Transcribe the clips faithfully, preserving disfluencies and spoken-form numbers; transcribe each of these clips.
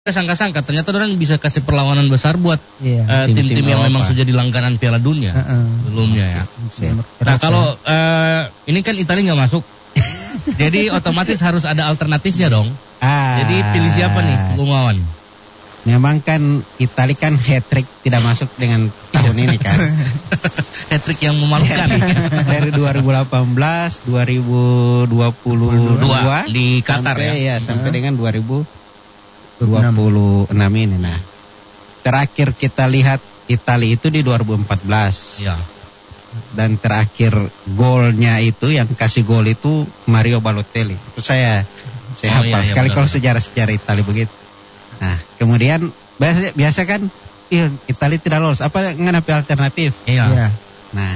sangka-sangka ternyata orang bisa kasih perlawanan besar buat Iya. uh, Tim-tim tim-tim yang Eropa. memang sudah di langganan Piala Dunia Heeh. sebelumnya ya. Iya. Nah kalau uh, ini kan Italia nggak masuk, jadi otomatis harus ada alternatifnya dong. Ah. Jadi pilih siapa nih, Bung Wawan? Memang kan Italia kan hat-trick tidak masuk dengan tahun ini kan. Hat-trick yang memalukan. Dari dua ribu delapan belas, dua ribu dua puluh dua di Qatar sampai, ya. ya sampai Uh-huh. dengan dua ribu dua puluh enam ini. Nah, terakhir kita lihat Italia itu di dua ribu empat belas. Ya. Dan terakhir golnya itu yang kasih gol itu Mario Balotelli. Itu saya saya Oh, hafal iya, iya, sekali benar, kalau benar. sejarah-sejarah Italia begitu. Nah, kemudian biasa, biasa kan iya, Italia tidak lolos. Apa nggak alternatif? Iya. Iya. Nah,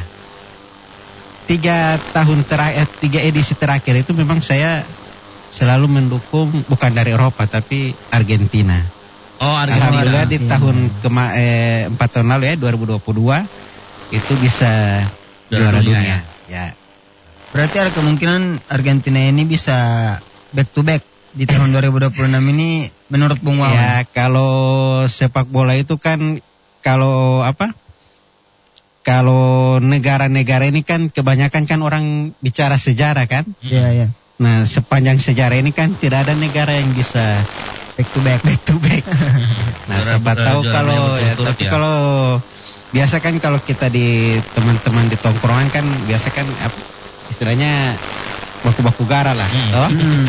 tiga tahun terakhir, tiga edisi terakhir itu memang saya selalu mendukung bukan dari Eropa tapi Argentina. Oh, Argentina. Alhamdulillah di Argentina. tahun kema eh, empat tahun lalu ya dua ribu dua puluh dua itu bisa Juara juara dunia, dunia. Ya. Berarti ada kemungkinan Argentina ini bisa back to back di tahun dua ribu dua puluh enam ini menurut Bung Wawan. Ya kalau sepak bola itu kan kalau apa? Kalau negara-negara ini kan kebanyakan kan orang bicara sejarah kan. Iya, iya. Nah sepanjang sejarah ini kan tidak ada negara yang bisa Back to back. back to back. Nah Juara- siapa juara- tahu juara kalau dunia ya, berturut-turut tapi ya. kalau biasa kan kalau kita di teman-teman di tongkrongan kan biasa kan apa, istilahnya baku-baku gara lah. Hmm. Toh? Hmm.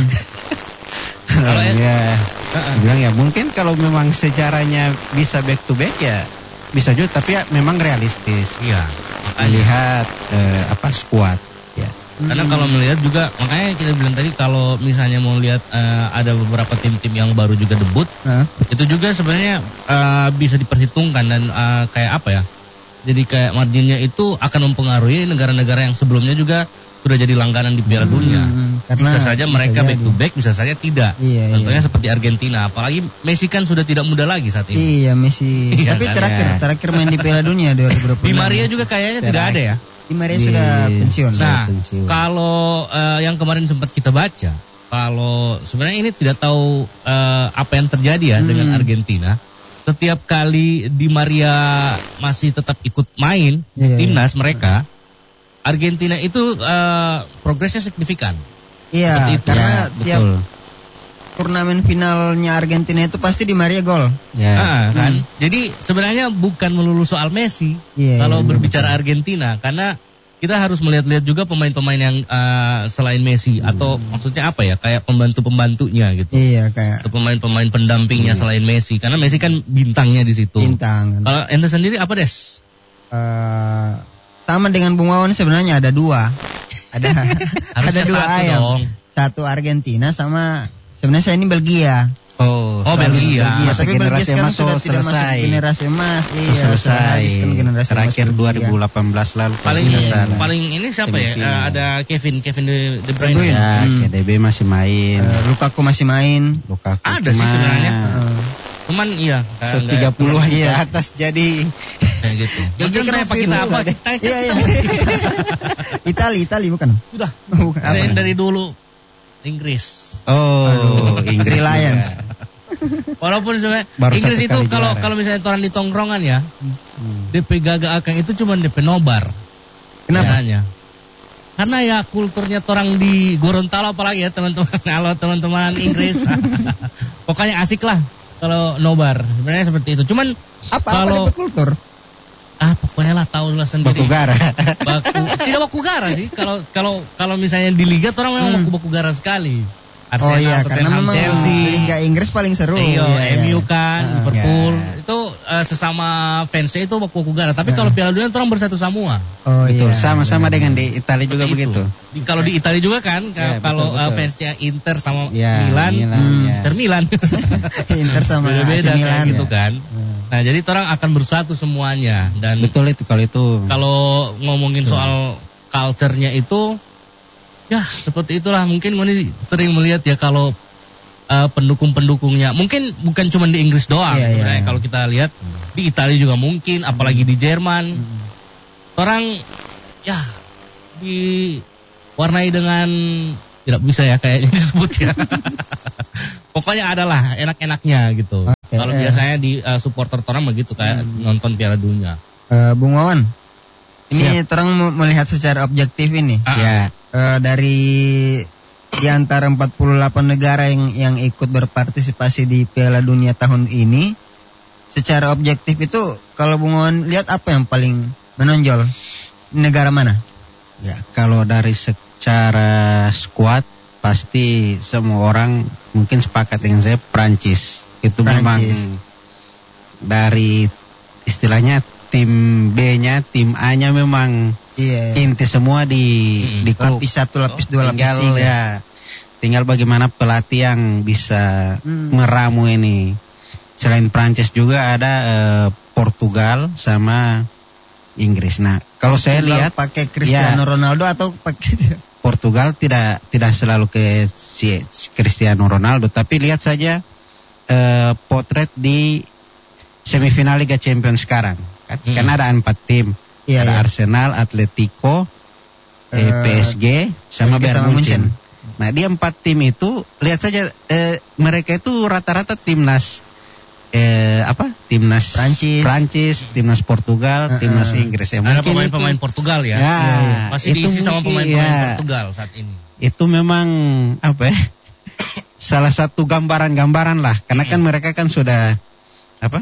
Kalau ya- ya, bilang ya mungkin kalau memang sejarahnya bisa back to back ya bisa juga tapi ya memang realistis. Iya. Makanya. Lihat eh, apa skuad ya. Karena kalau melihat juga, makanya kita bilang tadi kalau misalnya mau lihat eh, ada beberapa tim-tim yang baru juga debut, Hah? itu juga sebenarnya eh, bisa diperhitungkan dan eh, kayak apa ya? Jadi kayak marginnya itu akan mempengaruhi negara-negara yang sebelumnya juga sudah jadi langganan di Piala Dunia. Hmm, karena Bisa saja mereka bisa back to jadi. back, bisa saja tidak. Iya, Contohnya iya. seperti Argentina, apalagi Messi kan sudah tidak muda lagi saat ini. Iya, Messi. Iya, Tapi kan, terakhir, ya. terakhir main di Piala Dunia dua ribu dua puluh enam. Di Maria juga kayaknya tidak ada ya. Di Maria Di- sudah pensiun. Sudah Nah, pensiun. kalau eh, yang kemarin sempat kita baca, kalau sebenarnya ini tidak tahu eh, apa yang terjadi ya Hmm. dengan Argentina. Setiap kali Di Maria masih tetap ikut main di Iya, iya. timnas mereka, Argentina itu eh, progresnya signifikan. Iya, Seperti itu. karena Ya, tiap betul. turnamen finalnya Argentina itu pasti Di Maria gol. Ya. Ah, kan? Hmm. Jadi sebenarnya bukan melulu soal Messi Iya, kalau iya, berbicara Argentina, karena kita harus melihat-lihat juga pemain-pemain yang eh, selain Messi atau maksudnya apa ya, kayak pembantu-pembantunya gitu. Iya, kayak Atau pemain-pemain pendampingnya selain Messi, karena Messi kan bintangnya di situ. bintang. Kalau ente sendiri apa Des? Eh, sama dengan Bung Wawan sebenarnya ada dua. Ada ada Harusnya dua satu ayam. dong. Satu Argentina sama sebenarnya saya ini Belgia. Oh, Oh, Belgia. Belgia. Masa Tapi Belgia generasi sekarang emas sudah oh, tidak masuk selesai. generasi emas. Iya, Oh, selesai. sudah habiskan generasi emas Terakhir Belgia. dua ribu delapan belas lalu kalau Paling tidak Iya. salah. paling ini siapa ya? Semifinal. Eh, ada Kevin, Kevin De, De De Bruyne. Bruyne. Ya, Hmm. K D B masih main. Eh, Lukaku masih main. Lukaku Ada sih cuma sebenarnya. Eh, Cuman iya, kayak nggak- tiga puluh aja Iya. atas jadi kayak gitu. Belgia Jangan kan tanya Pak masih kita dulu apa? ada. Tanya Iya, iya. kita. Itali, Itali bukan? Sudah. Bukan. Dari, Apa? dari dulu Inggris. oh, Inggris Reliance. juga. Walaupun sebenarnya Baru Inggris satu itu kali kalau juara. kalau misalnya orang di tongkrongan ya, Hmm. D P Gaga Akang itu cuma D P nobar. Kenapa? Biasanya. Karena ya kulturnya orang di Gorontalo apalagi ya teman-teman, kalau teman-teman Inggris. Pokoknya asik lah kalau nobar. Sebenarnya seperti itu. Cuman Apa kalau apa dapat kultur? ah pokoknya lah tahu lah sendiri. Bakugara. Baku, tidak bakugara sih. Kalau kalau kalau misalnya di liga orang memang Hmm. baku bakugara sekali. Oh iya, karena Tottenham, memang Chelsea, Liga Inggris paling seru. Iya, Iya, M U iya. kan, Ah, Liverpool. ya. Itu eh, sesama fansnya itu baku bakugara. Tapi Ya. kalau Piala Dunia orang bersatu semua. Oh Betul, iya. sama-sama benar. dengan di Italia juga Seperti begitu. itu. Di- Kalau di Italia juga kan, Ya, kalau betul, eh, betul. fansnya Inter sama Ya, Milan, Milan, hmm, ya. Inter Milan. Inter sama Beda-beda A C Milan. kayak gitu ya. kan. Hmm. Nah, jadi orang akan bersatu semuanya. Dan Betul itu kalau itu. kalau ngomongin soal culture-nya itu, ya seperti itulah. Mungkin Ngoni sering melihat ya kalau uh, pendukung-pendukungnya, mungkin bukan cuma di Inggris doang. Iya, Sebenarnya iya. kalau kita lihat di Italia juga mungkin, apalagi di Jerman, Hmm. orang ya diwarnai dengan tidak bisa ya kayaknya disebut ya. Pokoknya adalah enak-enaknya gitu. Oke, Kalau eh. biasanya di uh, supporter orang begitu kayak Hmm. nonton Piala Dunia. Eh, Bung Wawan, ini terang mau melihat secara objektif ini. Ah. Ya, Eh, dari di antara empat puluh delapan negara yang yang ikut berpartisipasi di Piala Dunia tahun ini, secara objektif itu kalau Bung Wawan lihat apa yang paling menonjol? Negara mana? ya kalau dari secara skuad pasti semua orang mungkin sepakat dengan saya Prancis. Itu Prancis. memang dari istilahnya tim B-nya, tim A-nya memang Iya. inti semua di Mm-mm. di klub. Lapis satu, lapis dua, lapis tinggal tiga. ya, tinggal bagaimana pelatih yang bisa Hmm. meramu ini. Selain Prancis juga ada eh, Portugal sama Inggris. Nah, kalau saya Portugal lihat pakai Cristiano ya, Ronaldo atau pakai Portugal tidak tidak selalu ke si Cristiano Ronaldo, tapi lihat saja eh, potret di semifinal Liga Champions sekarang. Kan, Hmm. kan ada empat tim, Iya, ada iya. Arsenal, Atletico, eh, Eh, P S G, sama P S G Bayern sama Munchen. Munchen. Nah, di empat tim itu lihat saja eh, mereka itu rata-rata timnas eh, apa? Timnas Prancis. Prancis, timnas Portugal, Uh-uh. timnas Inggris. Ya, Ada mungkin pemain-pemain itu- Portugal ya. Ya, Masih itu diisi sama mungkin, pemain-pemain ya. Portugal saat ini. Itu memang apa ya? Salah satu gambaran-gambaran lah, karena kan Hmm. mereka kan sudah apa?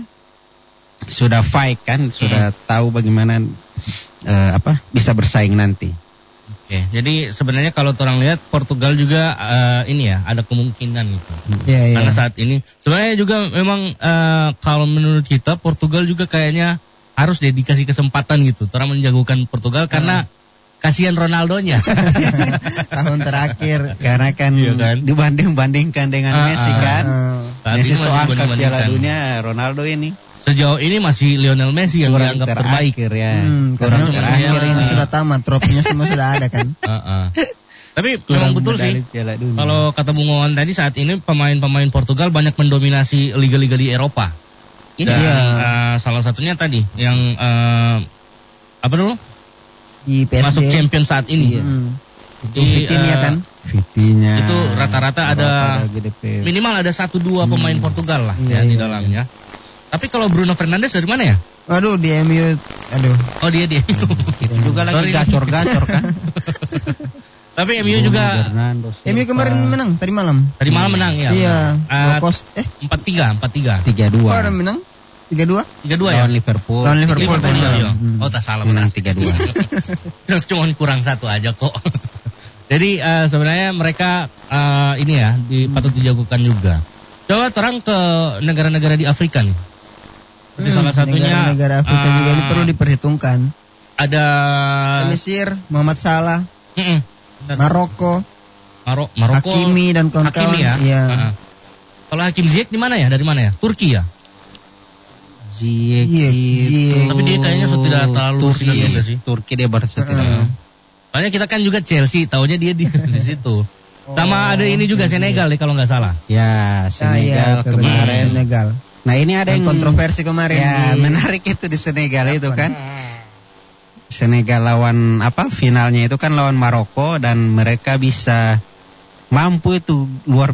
Sudah fight kan, sudah tahu bagaimana eh, apa bisa bersaing nanti. Oke, jadi sebenarnya kalau orang lihat Portugal juga eh, ini ya ada kemungkinan gitu. Iya, iya. Karena saat ini sebenarnya juga memang eh, kalau menurut kita Portugal juga kayaknya harus deh dikasih kesempatan gitu. Orang menjagokan Portugal karena kasihan Ronaldonya. Tahun terakhir. Karena kan, Iya kan? dibanding-bandingkan dengan Ah, Messi ah. kan. Eh, Saat Messi ini masih soal angkat dibanding-bandingkan. Piala Dunia, Ronaldo ini Sejauh ini masih Lionel Messi yang kurang dianggap terbaik. terakhir ya. Hmm, kurang karena terakhir. terakhir ini Ah. sudah tamat, trofinya semua sudah ada kan. Heeh. Tapi Kurang memang betul medali sih. Piala Dunia. Kalau kata Bung Wawan tadi saat ini pemain-pemain Portugal banyak mendominasi liga-liga di Eropa. Dan Iya. eh, salah satunya tadi yang eh, apa dulu Di P S G. masuk champion saat ini. Hmm. Di, Vitinha eh, kan. Vitinha. Itu rata-rata ada G D P. minimal ada satu dua pemain Portugal lah Iya, ya di iya, dalamnya. Tapi kalau Bruno Fernandes dari mana ya? Aduh, di M U, aduh. Oh dia dia. Itu juga lagi Sorry. gacor-gacor kan. Tapi M U juga Fernando Silva. M U kemarin menang tadi malam. tadi malam menang ya. Iya. Eh, Lokos eh empat tiga empat tiga tiga dua. oh, orang menang tiga dua. tiga dua ya. Lawan Liverpool. Lawan Liverpool Liverpool tadi iya, malam. iya. Hmm. Oh tak salah menang menang. tiga dua. Cuma kurang satu aja kok. Jadi eh, sebenarnya mereka eh, ini ya di, patut dijagokan juga. Coba terang ke negara-negara di Afrika nih. Seperti Hmm, salah satunya negara Afrika juga eh, ini perlu diperhitungkan. ada Mesir, Muhammad Salah, Mm-mm. Benar. Maroko, Maro Maroko. Hakimi dan kawan-kawan. Hakimi ya. Iya. Heeh. Kalau Hakim Ziyech di mana ya? Dari mana ya? Turki ya? Ziyech Ziyech, itu. Ziyech. Tapi dia kayaknya sudah tidak terlalu Turki, sinar juga sih. Turki dia baru tidak. Heeh. Soalnya kita kan juga Chelsea, taunya dia di, di situ. Sama ada ini juga Senegal deh kalau nggak salah. Ya, Senegal Ah, iya, kemarin. Senegal. Nah, ini ada Yang yang kontroversi kemarin Ya, di menarik itu di Senegal itu kan. Senegal lawan apa? Finalnya itu kan lawan Maroko dan mereka bisa mampu itu luar